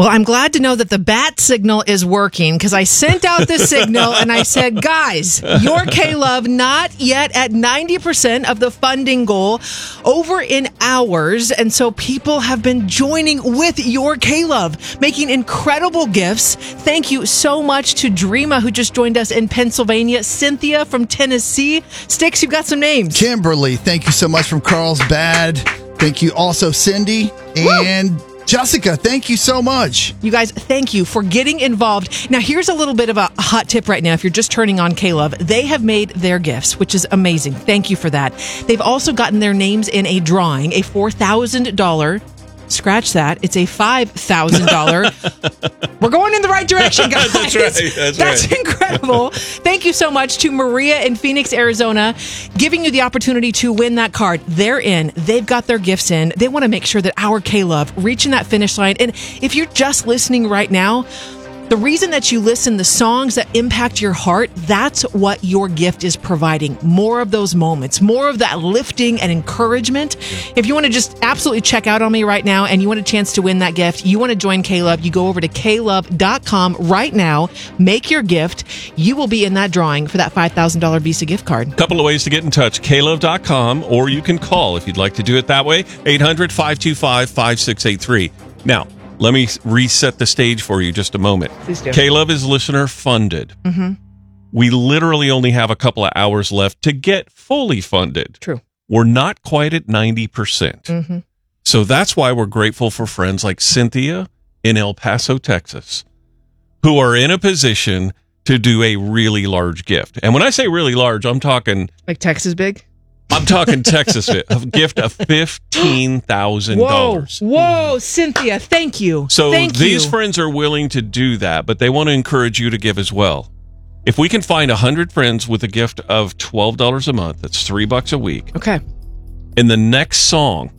Well, I'm glad to know that the bat signal is working because I sent out the signal and I said, guys, your K-Love not yet at 90% of the funding goal over in hours. And so people have been joining with your K-Love, making incredible gifts. Thank you so much to Dreama, who just joined us in Pennsylvania, Cynthia from Tennessee. Sticks, you've got some names. Kimberly, thank you so much from Carlsbad. Thank you also, Cindy. And Jessica, thank you so much. You guys, thank you for getting involved. Now, here's a little bit of a hot tip right now. If you're just turning on K-Love, they have made their gifts, which is amazing. Thank you for that. They've also gotten their names in a drawing, a $4,000. Scratch that. It's a $5,000. We're going in the right direction, guys. That's right. That's incredible. Thank you so much to Maria in Phoenix, Arizona, giving you the opportunity to win that card. They're in. They've got their gifts in. They want to make sure that our K-Love reaching that finish line. And if you're just listening right now, the reason that you listen, the songs that impact your heart, that's what your gift is providing. More of those moments, more of that lifting and encouragement. If you want to just absolutely check out on me right now and you want a chance to win that gift, you want to join K-Love, you go over to klove.com right now, make your gift. You will be in that drawing for that $5,000 Visa gift card. Couple of ways to get in touch, klove.com, or you can call if you'd like to do it that way, 800-525-5683. Now, let me reset the stage for you just a moment. Please do. K-Love is listener funded. Mm-hmm. We literally only have a couple of hours left to get fully funded. True. We're not quite at 90%. Mm-hmm. So that's why we're grateful for friends like Cynthia in El Paso, Texas, who are in a position to do a really large gift. And when I say really large, I'm talking... Like Texas big? I'm talking Texas, a gift of $15,000. Whoa, Cynthia, thank you. So thank these you. friends are willing to do that, but they want to encourage you to give as well. If we can find 100 friends with a gift of $12 a month, that's $3 a week. Okay. In the next song...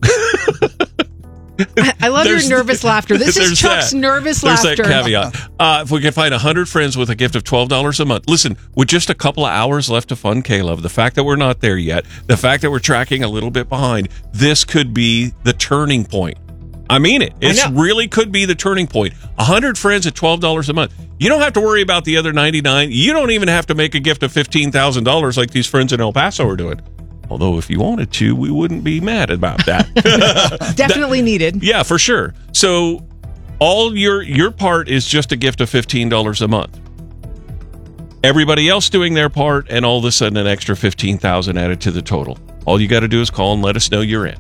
I love your nervous laughter. This is Chuck's nervous laughter. There's that caveat. If we can find 100 friends with a gift of $12 a month, listen, with just a couple of hours left to fund K-Love, the fact that we're not there yet, the fact that we're tracking a little bit behind, this could be the turning point. I mean it. It really could be the turning point. 100 friends at $12 a month. You don't have to worry about the other 99. You don't even have to make a gift of $15,000 like these friends in El Paso are doing. Although if you wanted to, we wouldn't be mad about that. Definitely needed. Yeah, for sure. So all your part is just a gift of $15 a month. Everybody else doing their part, and all of a sudden an extra $15,000 added to the total. All you got to do is call and let us know you're in.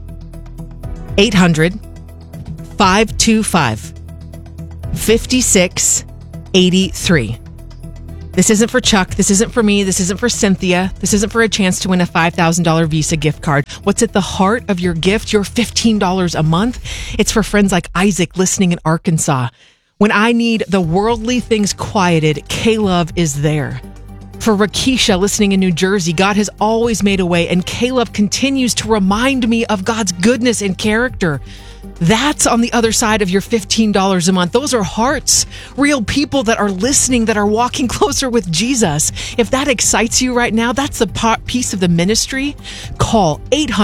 800-525-5683. This isn't for Chuck. This isn't for me. This isn't for Cynthia. This isn't for a chance to win a $5,000 Visa gift card. What's at the heart of your gift, your $15 a month? It's for friends like Isaac listening in Arkansas. When I need the worldly things quieted, K-Love is there. For Rakisha listening in New Jersey, God has always made a way, and K-Love continues to remind me of God's goodness and character. That's on the other side of your $15 a month. Those are hearts, real people that are listening, that are walking closer with Jesus. If that excites you right now, that's the piece of the ministry. Call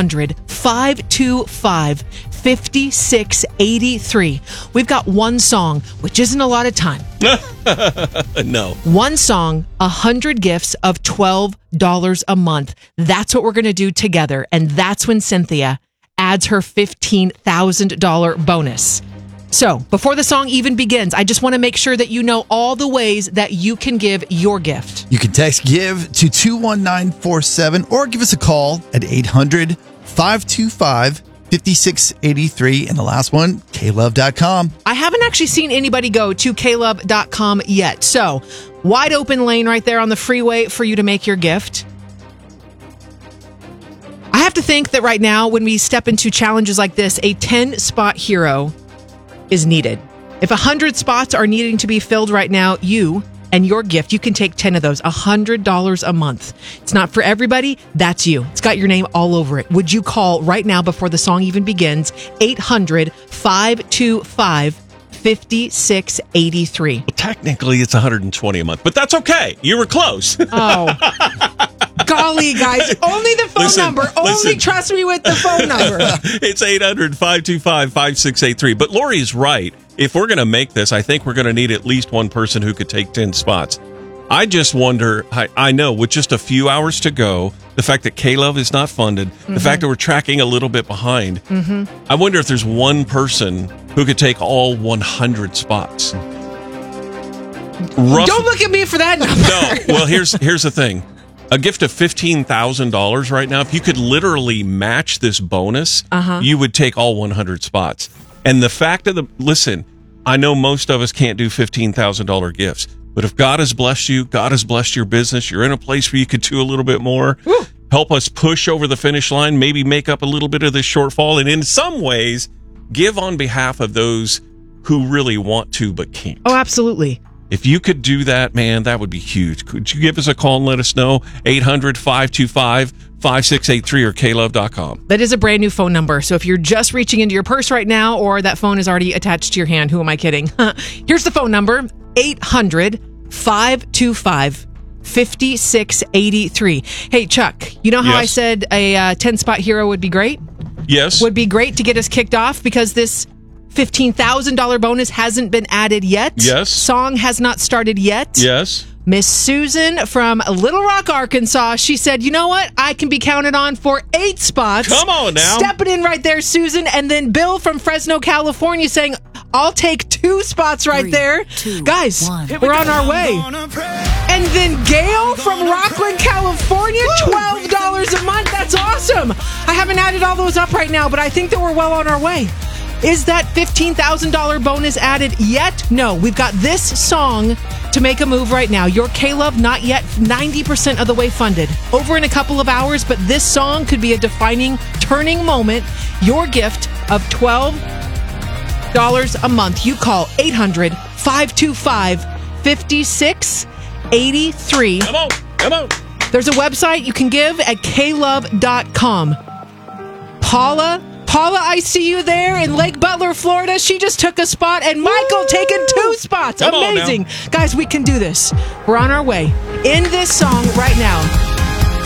800-525-5683. We've got one song, which isn't a lot of time. No. One song, 100 gifts of $12 a month. That's what we're going to do together. And that's when Cynthia adds her $15,000 bonus. So, before the song even begins, I just want to make sure that you know all the ways that you can give your gift. You can text GIVE to 21947 or give us a call at 800-525-5683. And the last one, klove.com. I haven't actually seen anybody go to klove.com yet. So, wide open lane right there on the freeway for you to make your gift. I have to think that right now, when we step into challenges like this, a 10-spot hero is needed. If 100 spots are needing to be filled right now, you and your gift, you can take 10 of those, $100 a month. It's not for everybody. That's you. It's got your name all over it. Would you call right now before the song even begins? 800-525-5683. Technically, it's $120 a month, but that's okay. You were close. Oh. Golly, guys. Only the phone number. Only trust me with the phone number. It's 800-525-5683. But Lori's right. If we're going to make this, I think we're going to need at least one person who could take 10 spots. I just wonder, I know, with just a few hours to go, the fact that K-Love is not funded, the fact that we're tracking a little bit behind, I wonder if there's one person who could take all 100 spots. Don't look at me for that number. No. Well, here's the thing. A gift of $15,000 right now, if you could literally match this bonus, you would take all 100 spots. And the fact of listen, I know most of us can't do $15,000 gifts, but if God has blessed you, God has blessed your business, you're in a place where you could do a little bit more, help us push over the finish line, maybe make up a little bit of this shortfall, and in some ways, give on behalf of those who really want to but can't. Oh, absolutely. If you could do that, man, that would be huge. Could you give us a call and let us know? 800-525-5683 or klove.com. That is a brand new phone number. So if you're just reaching into your purse right now or that phone is already attached to your hand, who am I kidding? Here's the phone number, 800-525-5683. Hey, Chuck, you know how I said a 10-spot hero would be great? Yes. Would be great to get us kicked off because this $15,000 bonus hasn't been added yet. Yes. Song has not started yet. Yes. Miss Susan from Little Rock, Arkansas, she said, you know what? I can be counted on for 8 spots. Come on now. Stepping in right there, Susan. And then Bill from Fresno, California saying, I'll take 2 spots right 3, there. 2, Guys, 1. we're on our way. And then Gail from Rockland, California, $12 a month. That's awesome. I haven't added all those up right now, but I think that we're well on our way. Is that $15,000 bonus added yet? No, we've got this song to make a move right now. Your K-Love, not yet 90% of the way funded. Over in a couple of hours, but this song could be a defining, turning moment. Your gift of $12 a month. You call 800-525-5683. Come on. There's a website you can give at klove.com. Paula, I see you there in Lake Butler, Florida. She just took a spot, and Michael taking 2 spots. Come on Amazing. now. Guys, we can do this. We're on our way. In this song right now.